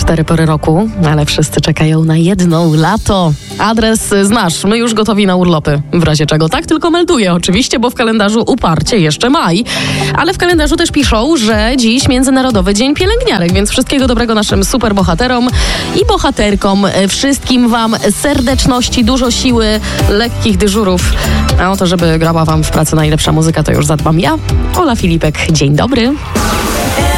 4 pory roku, ale wszyscy czekają na jedno lato. Adres znasz, my już gotowi na urlopy. W razie czego tak tylko melduję oczywiście, bo w kalendarzu uparcie jeszcze maj. Ale w kalendarzu też piszą, że dziś Międzynarodowy Dzień Pielęgniarek, więc wszystkiego dobrego naszym superbohaterom i bohaterkom. Wszystkim wam serdeczności, dużo siły, lekkich dyżurów. A o to, żeby grała wam w pracy najlepsza muzyka, to już zadbam ja. Ola Filipek, dzień dobry.